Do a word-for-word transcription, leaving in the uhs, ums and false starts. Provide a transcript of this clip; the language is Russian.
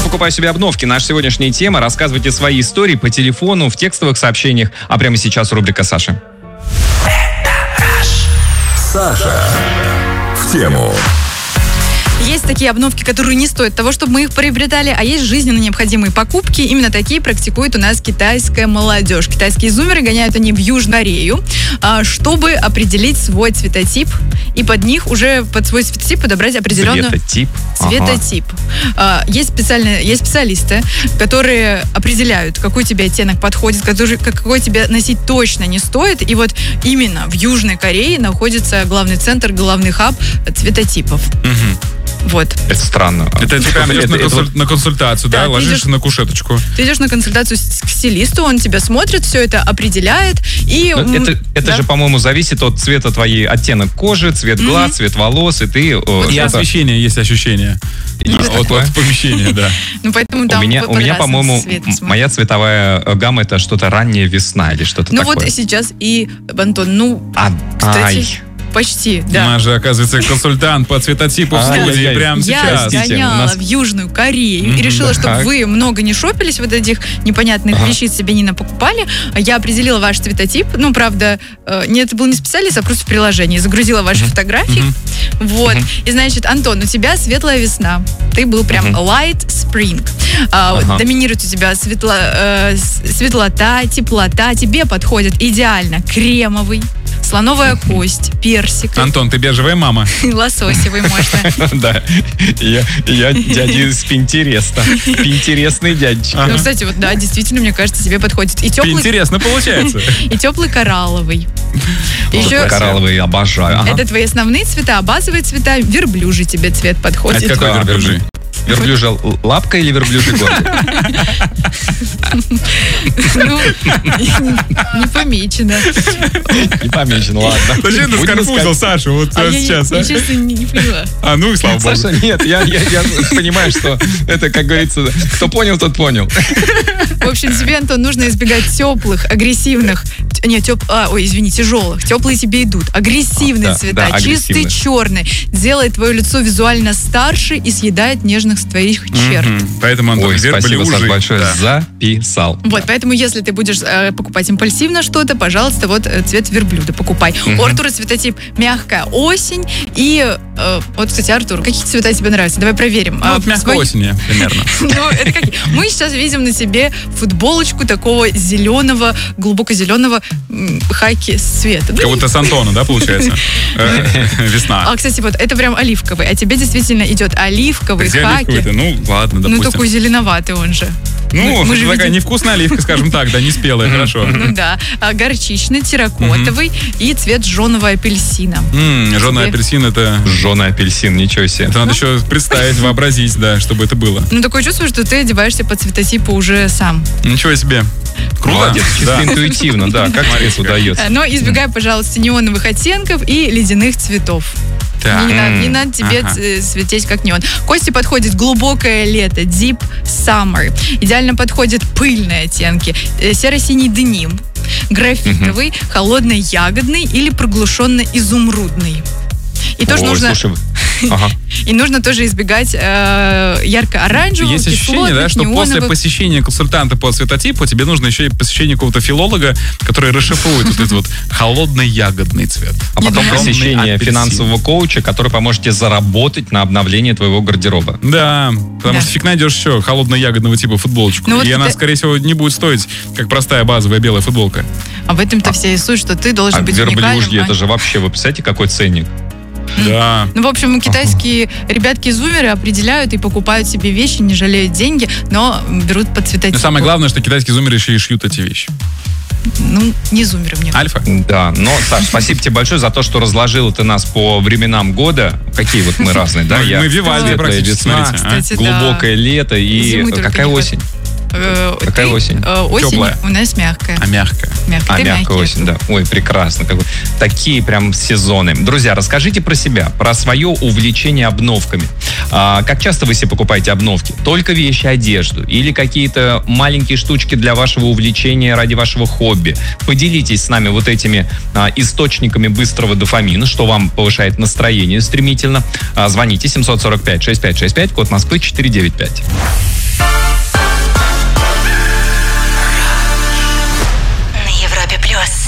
покупаю себе обновки. Наша сегодняшняя тема. Рассказывайте свои истории по телефону, в текстовых сообщениях. А прямо сейчас рубрика Саши. Саша в тему. Есть такие обновки, которые не стоят того, чтобы мы их приобретали, а есть жизненно необходимые покупки. Именно такие практикует у нас китайская молодежь. Китайские зумеры гоняют они в Южную Корею, чтобы определить свой цветотип, и под них уже под свой цветотип подобрать определенную... Цветотип? Цветотип. Ага. Есть, специальные, есть специалисты, которые определяют, какой тебе оттенок подходит, который, какой тебе носить точно не стоит. И вот именно в Южной Корее находится главный центр, главный хаб цветотипов. Угу. Вот. Это странно. Это ты прям идешь это, на, консуль... это... на консультацию, да? да ложишься идешь... на кушеточку. Ты идешь на консультацию к стилисту, он тебя смотрит, все это определяет. И... Это, это да? же, по-моему, зависит от цвета твоей, оттенок кожи, цвет глаз, mm-hmm. цвет волос, и ты... Вот и это... освещение есть ощущение. Есть от, от помещения, да. Ну, поэтому там у меня, у меня по-моему, моя цветовая гамма — это что-то ранняя весна или что-то ну такое. Ну вот сейчас и, Антон, ну, а, кстати... Ай. Почти, да. Она же, оказывается, консультант по цветотипу в студии прямо сейчас. Я сгоняла нас... в Южную Корею mm-hmm, и решила, чтобы так. вы много не шопились, вот этих непонятных ага. вещиц себе не напокупали. Я определила ваш цветотип. Ну, правда, не, это был не специалист, а просто в приложении. Загрузила ваши mm-hmm. фотографии. Mm-hmm. Вот. Mm-hmm. И, значит, Антон, у тебя светлая весна. Ты был прям mm-hmm. light spring. А, ага. Доминирует у тебя светло, э, светлота, теплота. Тебе подходит идеально кремовый, слоновая кость, персик. Антон, ты бежевая мама. Лососевый можно. Да, я дядя из Пинтереста. Пинтерестный дядечка. Ну, кстати, вот да, действительно, мне кажется, тебе подходит. И теплый... Интересно получается. И теплый коралловый. Еще... Коралловый обожаю. Это твои основные цвета, а базовые цвета, верблюжий тебе цвет подходит. А какой верблюжий? Верблюжья лапка или верблюжий горб? Ну, не помечено. Не помечено, ладно. Зачем ты скорпузил Сашу вот сейчас, а? Я, честно, не поняла. А, ну и слава богу. Саша, нет, я понимаю, что это, как говорится, кто понял, тот понял. В общем, тебе, Антон, нужно избегать теплых, агрессивных, нет, теп, а, ой, извини, тяжелых. Теплые тебе идут. Агрессивные а, да, цвета, да, чистый черный. Делает твое лицо визуально старше и съедает нежных твоих черт. Mm-hmm. Поэтому, Антон, ой, спасибо, Саш, большое. Да. Записал. Вот, поэтому, если ты будешь э, покупать импульсивно что-то, пожалуйста, вот э, цвет верблюда покупай. Mm-hmm. У Артура цветотип мягкая осень. И э, вот, кстати, Артур, какие цвета тебе нравятся? Давай проверим. Ну, вот мягкая свой... осень, примерно. Ну, это какие? Мы сейчас видим на себе футболочку такого зеленого, глубоко зеленого хаки цвета. Как будто с Антона, да, получается? Весна. А, кстати, вот это прям оливковый. А тебе действительно идет оливковый хаки. Ну, ладно, допустим. Ну, такой зеленоватый он же. Ну, мы, мы такая видим... невкусная оливка, скажем так, да, не спелая, хорошо. Ну да, горчичный, терракотовый и цвет жженого апельсина. Жженый апельсин — это... Жженый апельсин, ничего себе. Это надо еще представить, вообразить, да, чтобы это было. Ну, такое чувство, что ты одеваешься по цветотипу уже сам. Ничего себе. Круто. Молодец, чисто да. интуитивно, да, как тебе это удается. Но избегай, пожалуйста, неоновых оттенков и ледяных цветов. Да. Не, надо, не надо тебе ага. светить как неон. Кости подходит глубокое лето, deep summer. Идеально подходят пыльные оттенки. Серо-синий деним, графитовый, угу. холодно-ягодный или приглушенно-изумрудный. И тоже Ой, нужно... Слушай, ага. И нужно тоже избегать э, ярко-оранжевых, есть ощущение, да, что неоновых. После посещения консультанта по цветотипу тебе нужно еще и посещение какого-то филолога, который расшифрует вот этот вот холодно-ягодный цвет. А потом посещение финансового коуча, который поможет тебе заработать на обновление твоего гардероба. Да, потому да. что фиг найдешь еще холодно-ягодного типа футболочку. Ну, и вот она, это... скорее всего, не будет стоить, как простая базовая белая футболка. А в этом-то а, вся и суть, что ты должен а быть верблюжьи, уникальным. это же вообще, вы представляете, какой ценник? Да. Ну, в общем, китайские ага. ребятки-зумеры определяют и покупают себе вещи, не жалеют деньги, но берут по цветотипу. Но самое главное, что китайские зумеры еще и шьют эти вещи. Ну, не зумеры мне. Альфа? Да, но, Саш, спасибо тебе большое за то, что разложила ты нас по временам года. Какие вот мы разные, да? Мы Вивальди практически, смотрите. Глубокое лето и какая осень? Какая ты, осень? Осень Теплая. У нас мягкая. А мягкая. Мягкая. А мягкая осень, да. Ой, прекрасно. Такие прям сезоны. Друзья, расскажите про себя, про свое увлечение обновками. А, как часто вы себе покупаете обновки? Только вещи, одежду? Или какие-то маленькие штучки для вашего увлечения ради вашего хобби? Поделитесь с нами вот этими а, источниками быстрого дофамина, что вам повышает настроение стремительно. А, звоните семь сорок пять шестьдесят пять шестьдесят пять, код Москвы четыреста девяносто пять.